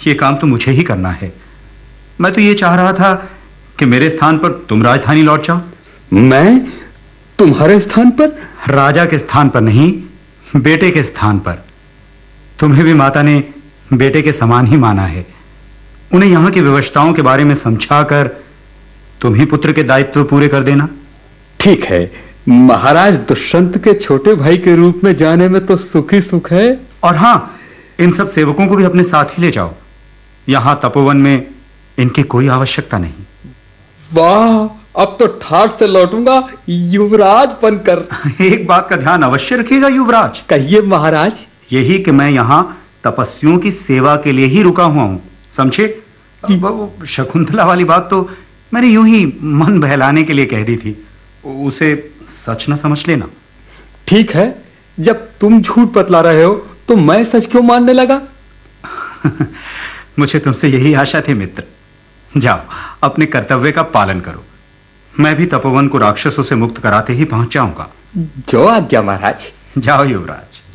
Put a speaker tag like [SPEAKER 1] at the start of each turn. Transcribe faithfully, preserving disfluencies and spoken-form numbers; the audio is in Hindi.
[SPEAKER 1] ये काम तो मुझे ही करना है। मैं तो ये चाह रहा था कि मेरे स्थान पर तुम राजधानी लौट जाओ।
[SPEAKER 2] मैं तुम्हारे स्थान पर?
[SPEAKER 1] राजा के स्थान पर नहीं, बेटे के स्थान पर। तुम्हें भी माता ने बेटे के समान ही माना है। उन्हें यहां की व्यवस्थाओं के बारे में समझाकर तुम ही पुत्र के दायित्व पूरे कर देना।
[SPEAKER 2] ठीक है, महाराज दुष्यंत के छोटे भाई के रूप में जाने में तो सुख ही सुख है।
[SPEAKER 1] और हां, इन सब सेवकों को भी अपने साथ ही ले जाओ। यहां तपोवन में इनकी कोई आवश्यकता नहीं।
[SPEAKER 2] वाह, अब तो ठाठ से लौटूंगा युवराज बनकर।
[SPEAKER 1] एक बात का ध्यान अवश्य रखिएगा युवराज।
[SPEAKER 2] कहिए महाराज।
[SPEAKER 1] यही कि मैं यहां तपस्वियों की सेवा के लिए ही रुका हुआ हूं, समझे? शकुंतला वाली बात तो मैंने यूं ही मन बहलाने के लिए कह दी थी, उसे सच न समझ लेना।
[SPEAKER 2] ठीक है, जब तुम झूठ बतला रहे हो तो मैं सच क्यों मानने लगा?
[SPEAKER 1] मुझे तुमसे यही आशा थी मित्र। जाओ, अपने कर्तव्य का पालन करो। मैं भी तपोवन को राक्षसों से मुक्त कराते ही पहुंच जाऊंगा।
[SPEAKER 2] जो आज्ञा महाराज।
[SPEAKER 1] जाओ युवराज।